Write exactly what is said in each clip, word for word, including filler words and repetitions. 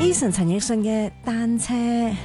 Eason 陳奕迅嘅單車，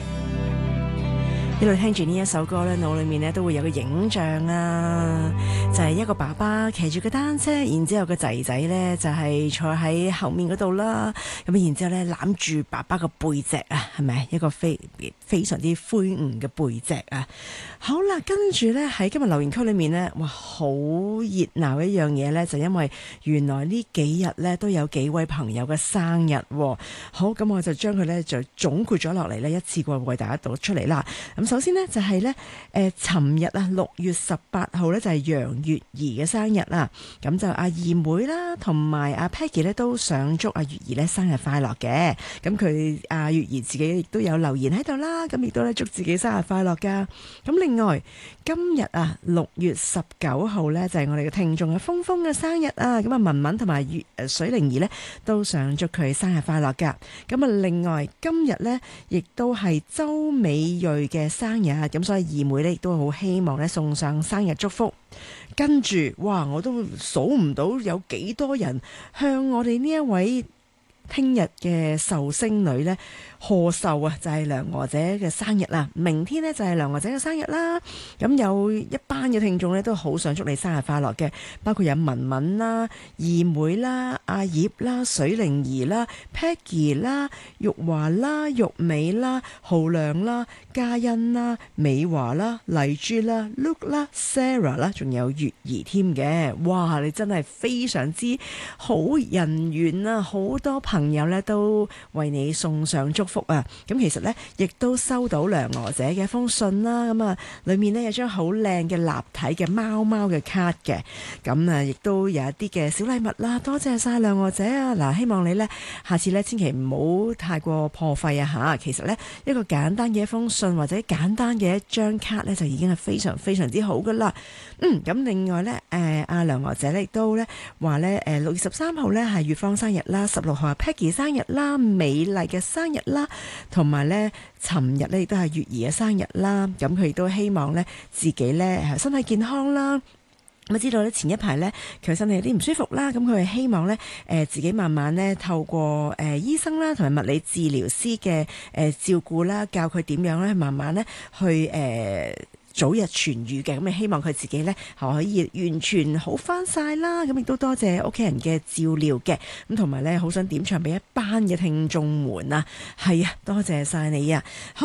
一路聽住呢一首歌咧，腦裏面咧都會有個影像啊，就係、是、一個爸爸騎住個單車，然之後個仔仔咧就係、是、坐喺後面嗰度啦，咁然之後咧攬住爸爸個背脊啊，係咪一個非非常之魁梧嘅背脊啊？好啦，跟住咧喺今日留言區裏面咧，哇，好熱鬧一樣嘢咧，就因為原來呢幾日咧都有幾位朋友嘅生日、啊，好，咁我就將佢咧就總括咗落嚟咧，一次過為大家讀出嚟啦。咁首先呢，就係咧，誒，尋日啊六月十八號咧就係楊月兒嘅生日啦。咁就阿二妹啦，同埋阿 Peggy 咧都想祝阿月兒咧生日快樂嘅。咁佢阿月兒自己亦都有留言喺度啦，咁亦都咧祝自己生日快樂噶。咁另外今日啊六月十九號咧就係我哋嘅聽眾嘅峰峰嘅生日啊。咁啊文文同埋月誒水靈兒咧都想祝佢生日快樂噶。咁啊另外今日咧亦都係周美瑞嘅生日，咁所以二妹咧亦都好希望咧送上生日祝福。跟住哇，我都數唔到有幾多人向我哋呢一位聽日嘅壽星女咧賀壽啊，就係梁娥姐嘅生日啦。明天呢，就係梁娥姐嘅生日啦。咁有一班嘅聽眾咧都好想祝你生日快樂嘅，包括有文文啦、二妹啦、阿葉啦、水靈兒啦、Peggy 啦、玉華啦、玉美啦、浩亮啦、嘉欣啦、美華啦、麗珠啦、Luke 啦、Sarah 啦，仲有月兒添嘅。哇！你真係非常之好人緣啊，好多朋友咧都為你送上祝福啊！咁其實咧，亦都收到梁娥姐嘅一封信啦。咁啊，裏面呢有張好靚嘅立體嘅貓貓嘅卡嘅。咁啊，亦都有一啲嘅小禮物啦。多謝晒梁娥姐啊！嗱，希望你呢下次呢千祈唔好太過破費啊吓。其實呢，一個簡單嘅一封信或者簡單嘅一張卡呢，就已經係非常非常之好噶啦。嗯，咁另外呢，誒、呃、阿梁娥姐呢亦都呢話呢，誒六月十三號呢係月芳生日啦，十六號係 Peggy 生日啦，美麗嘅生日啦，同埋呢尋日呢亦都係月兒嘅生日啦。咁佢亦都希望呢自己呢身體健康啦。咁知道咧前一排咧佢身體有啲唔舒服啦，咁佢係希望咧誒、呃、自己慢慢咧透過誒、呃、醫生啦同埋物理治療師嘅誒、呃、照顧啦，教佢點樣咧慢慢咧去誒、呃早日痊癒嘅。咁希望佢自己呢可以完全好翻晒啦。咁亦都多謝屋企人嘅照料嘅，咁同埋呢好想點唱俾一班嘅聽眾們啊，係啊，多謝晒你啊！好。